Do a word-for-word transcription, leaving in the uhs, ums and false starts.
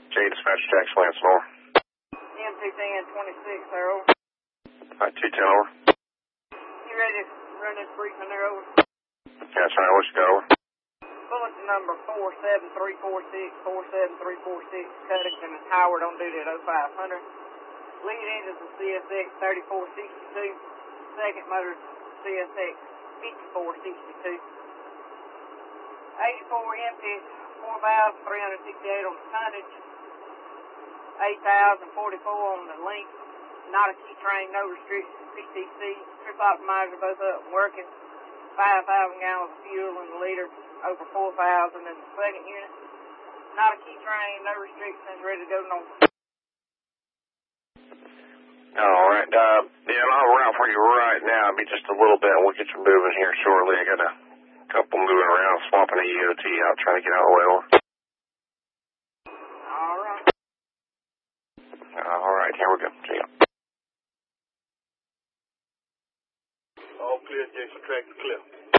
J Dispatch, Jackson Lance Moore. M two ten twenty-six, there, over. Alright, two ten over. You ready to run this briefing there, over? Yeah, that's right, what you got, over? Bulletin number four seven three four six, four seven three four six, Cuttington and Howard on duty at oh five hundred. Lead engines of C S X thirty-four sixty-two, second motor C S X fifty-four sixty-two. eighty-four empty, four thousand three hundred sixty-eight on the tonnage, eight thousand forty-four on the length, not a key train, no restrictions, P T C, trip optimizer both up and working, five thousand gallons of fuel in the liter, over four thousand in the second unit, not a key train, no restrictions, ready to go north. Alright, uh, yeah, I'll route for you right now. It'll be just a little bit, and we'll get you moving here shortly. I got a couple moving around, swapping a E O T out, trying to get out of the way. Alright. Alright, here we go. See ya. All clear, Jason. Tractor clear.